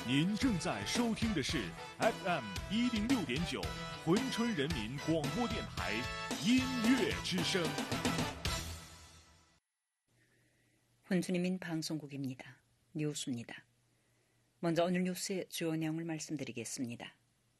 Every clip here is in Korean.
您正在收听的是 FM 106.9珲春人民广播电台音乐之声。 珲春人民방송국입니다. 뉴스입니다. 먼저 오늘 뉴스의 주요 내용을 말씀드리겠습니다.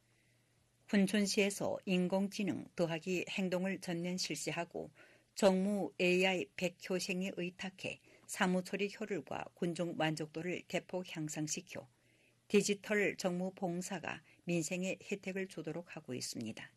춘천시에서 인공지능 더하기 행동을 전면 실시하고 정무 AI 100효생에 의탁해 사무처리 효율과 군중 만족도를 대폭 향상시켜 디지털 정무 봉사가 민생의 혜택을 주도록 하고 있습니다.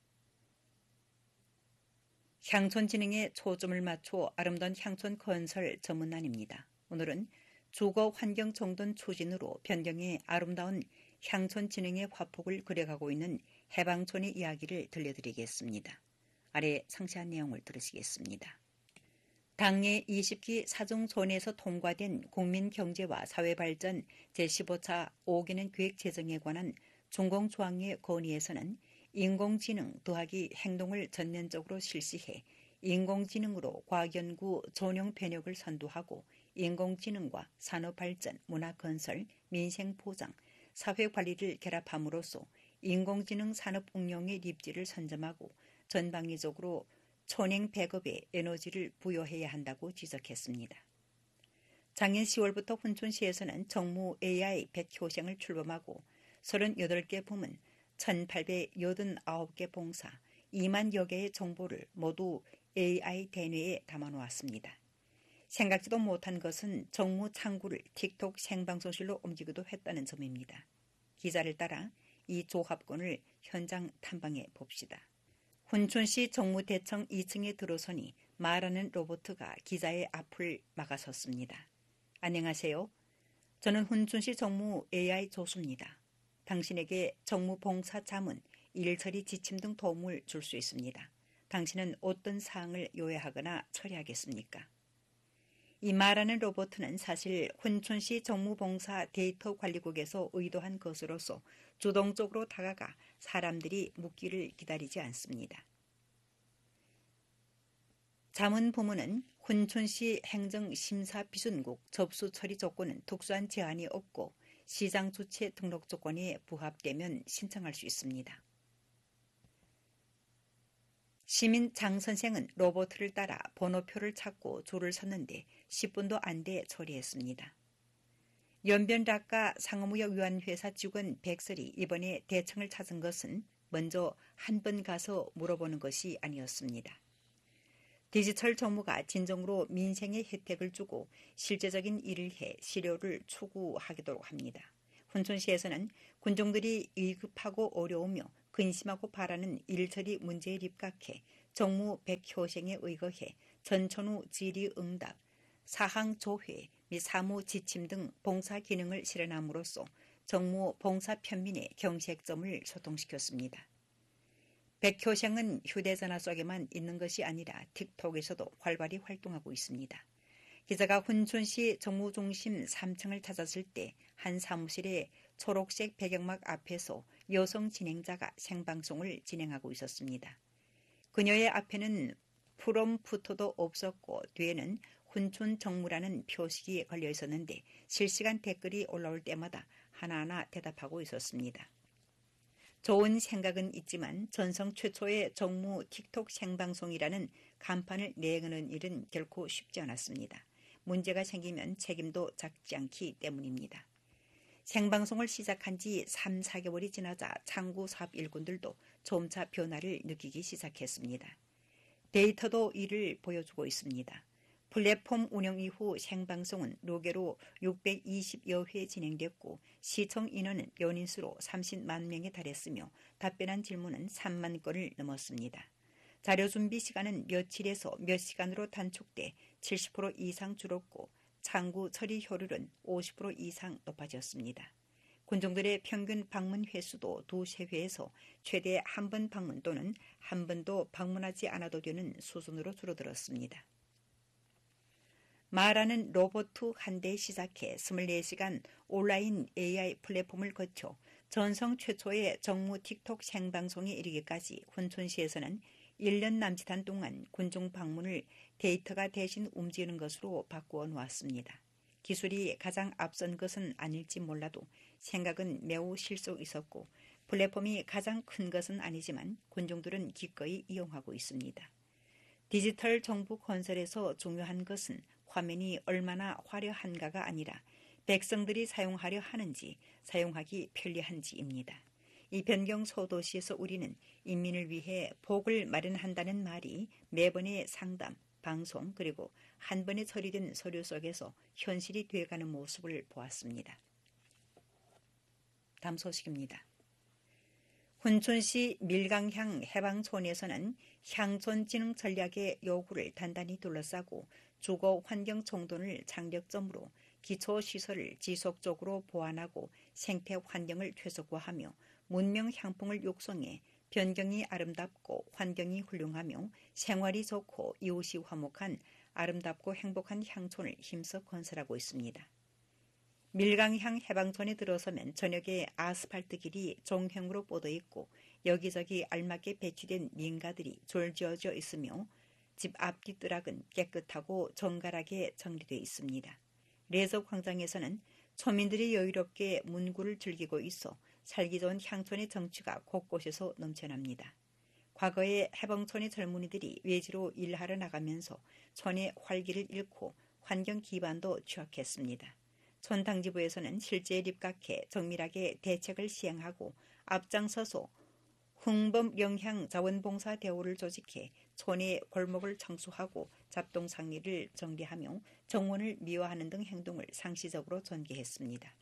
향촌 진흥에 초점을 맞춰 아름다운 향촌 건설 전문난입니다. 오늘은 주거 환경 정돈 추진으로 변경해 아름다운 향촌 진흥의 화폭을 그려가고 있는 해방촌의 이야기를 들려드리겠습니다. 아래 상세한 내용을 들으시겠습니다. 당내 20기 사중촌에서 통과된 국민경제와 사회발전 제15차 5개년 계획 제정에 관한 중공조항의 건의에서는 인공지능 더하기 행동을 전면적으로 실시해 인공지능으로 과학연구 전용 변혁을 선도하고 인공지능과 산업발전, 문화건설, 민생보장, 사회관리를 결합함으로써 인공지능 산업 응용의 입지를 선점하고 전방위적으로 촌행 백업에 에너지를 부여해야 한다고 지적했습니다. 작년 10월부터 춘천시에서는 정무 AI 100효생을 출범하고 38개 부문 1,889개 봉사 2만여 개의 정보를 모두 AI 대뇌에 담아놓았습니다. 생각지도 못한 것은 정무 창구를 틱톡 생방송실로 옮기기도 했다는 점입니다. 기자를 따라 이 조합권을 현장 탐방해 봅시다. 춘천시 정무대청 2층에 들어서니 말하는 로봇가 기자의 앞을 막아섰습니다. 안녕하세요. 저는 춘천시 정무 AI 조수입니다. 당신에게 정무 봉사 자문, 일처리 지침 등 도움을 줄 수 있습니다. 당신은 어떤 사항을 요약하거나 처리하겠습니까? 이 말하는 로봇은 사실 춘천시 정무봉사 데이터관리국에서 의도한 것으로서 주동적으로 다가가 사람들이 묻기를 기다리지 않습니다. 자문 부문은 춘천시 행정심사비준국 접수 처리 조건은 특수한 제한이 없고 시장 주체 등록 조건에 부합되면 신청할 수 있습니다. 시민 장 선생은 로봇을 따라 번호표를 찾고 줄을 섰는데 10분도 안 돼 처리했습니다. 연변락가 상업무역위원회사 직원 백설이 이번에 대청을 찾은 것은 먼저 한 번 가서 물어보는 것이 아니었습니다. 디지털 정무가 진정으로 민생의 혜택을 주고 실제적인 일을 해 실효를 추구하도록 합니다. 춘천시에서는 군중들이 위급하고 어려우며 근심하고 바라는 일처리 문제에 입각해 정무 100효생에 의거해 전천후 질의응답, 사항조회 및 사무지침 등 봉사 기능을 실현함으로써 정무 봉사 편민의 경색점을 소통시켰습니다. 100효생은 휴대전화 속에만 있는 것이 아니라 틱톡에서도 활발히 활동하고 있습니다. 기자가 춘천시 정무중심 3층을 찾았을 때 한 사무실에 초록색 배경막 앞에서 여성 진행자가 생방송을 진행하고 있었습니다. 그녀의 앞에는 프롬프터도 없었고 뒤에는 춘천 정무라는 표식이 걸려 있었는데 실시간 댓글이 올라올 때마다 하나하나 대답하고 있었습니다. 좋은 생각은 있지만 전성 최초의 정무 틱톡 생방송이라는 간판을 내거는 일은 결코 쉽지 않았습니다. 문제가 생기면 책임도 작지 않기 때문입니다. 생방송을 시작한 지 3, 4개월이 지나자 창구 사업 일꾼들도 점차 변화를 느끼기 시작했습니다. 데이터도 이를 보여주고 있습니다. 플랫폼 운영 이후 생방송은 로게로 620여 회 진행됐고 시청 인원은 연인수로 30만 명에 달했으며 답변한 질문은 3만 건을 넘었습니다. 자료 준비 시간은 며칠에서 몇 시간으로 단축돼 70% 이상 줄었고 창구 처리 효율은 50% 이상 높아졌습니다. 군중들의 평균 방문 횟수도 두세 회에서 최대 한 번 방문 또는 한 번도 방문하지 않아도 되는 수준으로 줄어들었습니다. 말하는 로봇 한 대 시작해 24시간 온라인 AI 플랫폼을 거쳐 전성 최초의 정무 틱톡 생방송에 이르기까지 춘천시에서는 1년 남짓한 동안 군중 방문을 데이터가 대신 움직이는 것으로 바꾸어 놓았습니다. 기술이 가장 앞선 것은 아닐지 몰라도 생각은 매우 실속 있었고 플랫폼이 가장 큰 것은 아니지만 군중들은 기꺼이 이용하고 있습니다. 디지털 정부 건설에서 중요한 것은 화면이 얼마나 화려한가가 아니라 백성들이 사용하려 하는지 사용하기 편리한지입니다. 이 변경 소도시에서 우리는 인민을 위해 복을 마련한다는 말이 매번의 상담, 방송 그리고 한 번에 처리된 서류 속에서 현실이 되어가는 모습을 보았습니다. 다음 소식입니다. 훈춘시 밀강향 해방촌에서는 향촌진흥 전략의 요구를 단단히 둘러싸고 주거 환경 정돈을 장벽점으로 기초시설을 지속적으로 보완하고 생태 환경을 최적화하며 문명 향풍을 육성해 변경이 아름답고 환경이 훌륭하며 생활이 좋고 이웃이 화목한 아름답고 행복한 향촌을 힘써 건설하고 있습니다. 밀강향 해방촌에 들어서면 저녁에 아스팔트 길이 종형으로 뻗어 있고 여기저기 알맞게 배치된 민가들이 졸지어져 있으며 집 앞뒤 뜰락은 깨끗하고 정갈하게 정리되어 있습니다. 레저 광장에서는 초민들이 여유롭게 문구를 즐기고 있어 살기 좋은 향촌의 정취가 곳곳에서 넘쳐납니다. 과거에 해방촌의 젊은이들이 외지로 일하러 나가면서 촌의 활기를 잃고 환경 기반도 취약했습니다. 촌 당지부에서는 실제에 입각해 정밀하게 대책을 시행하고 앞장서서 흥범영향 자원봉사 대우를 조직해 촌의 골목을 청소하고 잡동상리를 정리하며 정원을 미화하는 등 행동을 상시적으로 전개했습니다.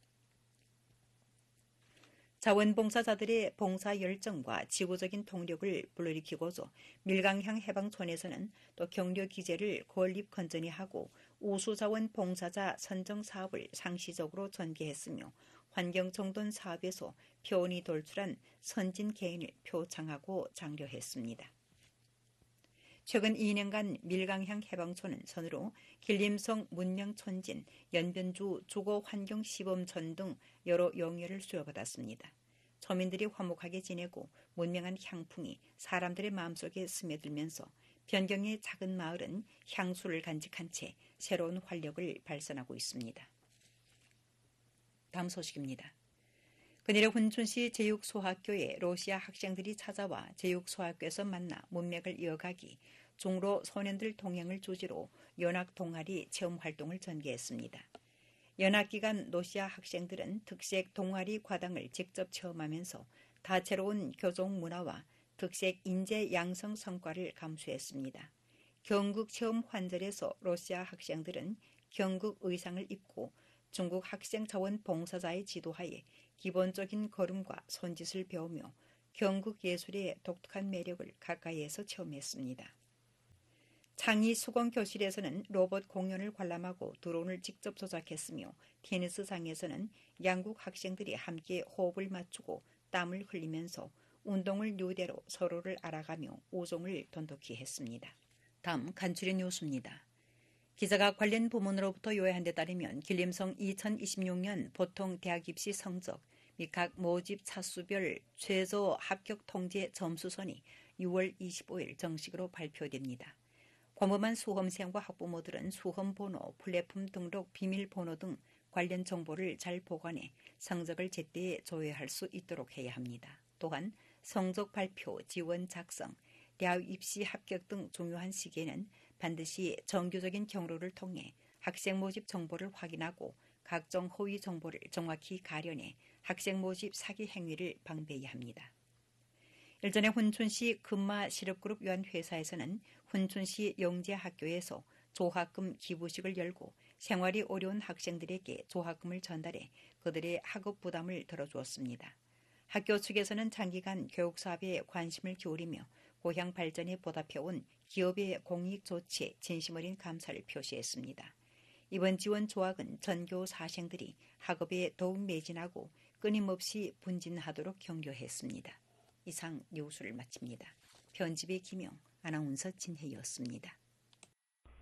자원봉사자들의 봉사 열정과 지구적인 동력을 불러일으키고서 밀강향 해방촌에서는 또 경료 기재를 건립 건전히 하고 우수자원 봉사자 선정 사업을 상시적으로 전개했으며 환경정돈 사업에서 표온이 돌출한 선진 개인을 표창하고 장려했습니다. 최근 2년간 밀강향 해방촌은 선으로 길림성 문명촌진, 연변주 주거환경시범전 등 여러 영예를 수여받았습니다. 초민들이 화목하게 지내고 문명한 향풍이 사람들의 마음속에 스며들면서 변경의 작은 마을은 향수를 간직한 채 새로운 활력을 발산하고 있습니다. 다음 소식입니다. 그날에 훈춘시 제육소학교에 러시아 학생들이 찾아와 제육소학교에서 만나 문맥을 이어가기 중로 소년들 동행을 주제로 연학 동아리 체험활동을 전개했습니다. 연학기간 러시아 학생들은 특색 동아리 과당을 직접 체험하면서 다채로운 교종 문화와 특색 인재 양성 성과를 감수했습니다. 경극 체험 환절에서 러시아 학생들은 경극 의상을 입고 중국 학생 자원 봉사자의 지도하에 기본적인 걸음과 손짓을 배우며 경극 예술의 독특한 매력을 가까이에서 체험했습니다. 창의 수공 교실에서는 로봇 공연을 관람하고 드론을 직접 조작했으며 테니스장에서는 양국 학생들이 함께 호흡을 맞추고 땀을 흘리면서 운동을 유대로 서로를 알아가며 우정을 돈독히 했습니다. 다음 간추린 뉴스입니다. 기자가 관련 부문으로부터 요약한 데 따르면 길림성 2026년 보통 대학 입시 성적 및 각 모집 차수별 최저 합격 통제 점수선이 6월 25일 정식으로 발표됩니다. 과무만 수험생과 학부모들은 수험번호, 플랫폼 등록 비밀번호 등 관련 정보를 잘 보관해 성적을 제때 조회할 수 있도록 해야 합니다. 또한 성적 발표, 지원 작성, 대학 입시 합격 등 중요한 시기에는 반드시 정규적인 경로를 통해 학생 모집 정보를 확인하고 각종 허위 정보를 정확히 가려내 학생 모집 사기 행위를 방지해야 합니다. 일전에 훈춘시 금마실업그룹 유한회사에서는 훈춘시 영재학교에서 조학금 기부식을 열고 생활이 어려운 학생들에게 조학금을 전달해 그들의 학업 부담을 덜어주었습니다. 학교 측에서는 장기간 교육사업에 관심을 기울이며 고향 발전에 보답해온 기업의 공익 조치에 진심 어린 감사를 표시했습니다. 이번 지원 조학은 전교 사생들이 학업에 더욱 매진하고 끊임없이 분진하도록 격려했습니다. 이상 뉴스를 마칩니다. 편집의 김영, 아나운서 진혜였습니다.